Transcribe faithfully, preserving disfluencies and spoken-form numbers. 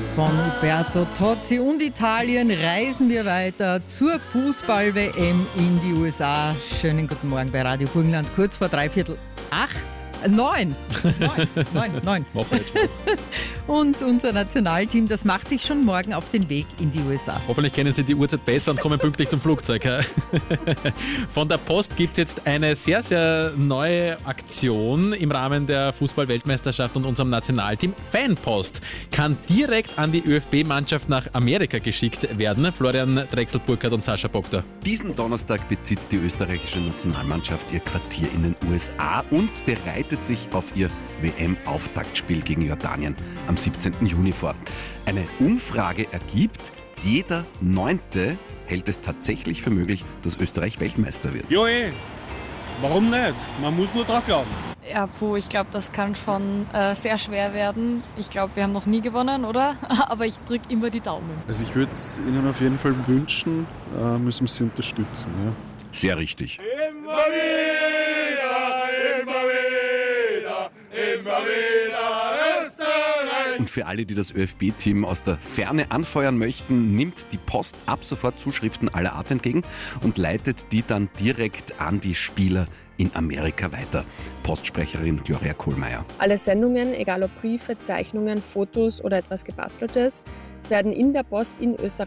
Von Umberto Tozzi und Italien reisen wir weiter zur Fußball-W M in die U S A. Schönen guten Morgen bei Radio Burgenland, kurz vor dreiviertel acht. Neun. Neun. Neun. Neun. Und unser Nationalteam, das macht sich schon morgen auf den Weg in die U S A. Hoffentlich kennen Sie die Uhrzeit besser und kommen pünktlich zum Flugzeug. Von der Post gibt es jetzt eine sehr, sehr neue Aktion im Rahmen der Fußball-Weltmeisterschaft und unserem Nationalteam. Fanpost kann direkt an die ÖFB-Mannschaft nach Amerika geschickt werden. Florian Drechsel-Burkhardt und Sascha Bogda. Diesen Donnerstag bezieht die österreichische Nationalmannschaft ihr Quartier in den U S A und bereitet sich auf ihr W M-Auftaktspiel gegen Jordanien am siebzehnten Juni vor. Eine Umfrage ergibt, jeder Neunte hält es tatsächlich für möglich, dass Österreich Weltmeister wird. Ja, eh. Warum nicht? Man muss nur dran glauben. Ja, puh, ich glaube, das kann schon äh, sehr schwer werden. Ich glaube, wir haben noch nie gewonnen, oder? Aber ich drücke immer die Daumen. Also ich würde es Ihnen auf jeden Fall wünschen, äh, müssen Sie unterstützen. Ja. Sehr richtig. Immer wieder, immer wieder, immer wieder Österreich. Und für alle, die das ÖFB-Team aus der Ferne anfeuern möchten, nimmt die Post ab sofort Zuschriften aller Art entgegen und leitet die dann direkt an die Spieler in Amerika weiter. Postsprecherin Gloria Kohlmeier. Alle Sendungen, egal ob Briefe, Zeichnungen, Fotos oder etwas Gebasteltes, werden in der Post in Österreich